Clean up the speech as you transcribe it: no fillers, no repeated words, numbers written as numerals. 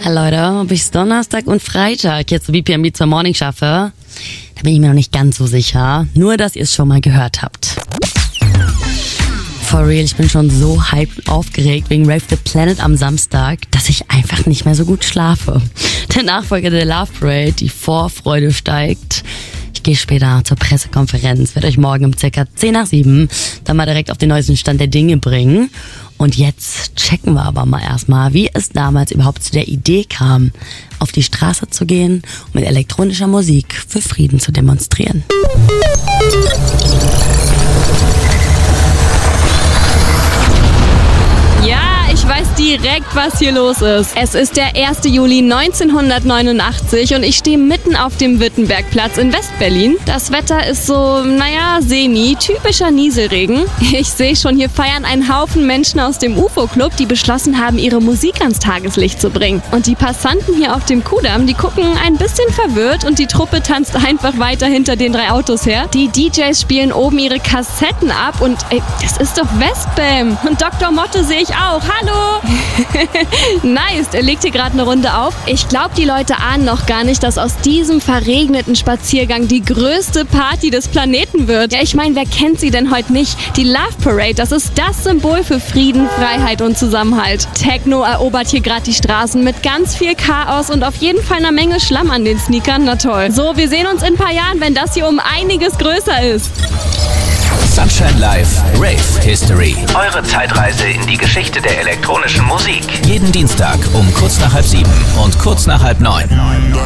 Leute, ob ich's Donnerstag und Freitag jetzt so wie BPM zur Morning schaffe, da bin ich mir noch nicht ganz so sicher. Nur, dass ihr es schon mal gehört habt. For real, ich bin schon so hyped und aufgeregt wegen Rave the Planet am Samstag, dass ich einfach nicht mehr so gut schlafe. Der Nachfolger der Love Parade, die Vorfreude steigt. Ich gehe später zur Pressekonferenz, werde euch morgen um circa 6:50 dann mal direkt auf den neuesten Stand der Dinge bringen. Und jetzt checken wir aber mal erstmal, wie es damals überhaupt zu der Idee kam, auf die Straße zu gehen und mit elektronischer Musik für Frieden zu demonstrieren. Ich weiß direkt, was hier los ist. Es ist der 1. Juli 1989 und ich stehe mitten auf dem Wittenbergplatz in Westberlin. Das Wetter ist so, semi, typischer Nieselregen. Ich sehe schon, hier feiern einen Haufen Menschen aus dem UFO-Club, die beschlossen haben, ihre Musik ans Tageslicht zu bringen. Und die Passanten hier auf dem Kudamm, die gucken ein bisschen verwirrt und die Truppe tanzt einfach weiter hinter den 3 Autos her. Die DJs spielen oben ihre Kassetten ab und das ist doch Westbam. Und Dr. Motte sehe ich auch. Hallo! Nice, er legt hier gerade eine Runde auf. Ich glaube, die Leute ahnen noch gar nicht, dass aus diesem verregneten Spaziergang die größte Party des Planeten wird. Ja, ich meine, wer kennt sie denn heute nicht? Die Love Parade, das ist das Symbol für Frieden, Freiheit und Zusammenhalt. Techno erobert hier gerade die Straßen mit ganz viel Chaos und auf jeden Fall einer Menge Schlamm an den Sneakern. Na toll. So, wir sehen uns in ein paar Jahren, wenn das hier um einiges größer ist. Sunshine Live Rave History. Eure Zeitreise in die Geschichte der elektronischen Musik. Jeden Dienstag um kurz nach 6:30 und kurz nach 8:30.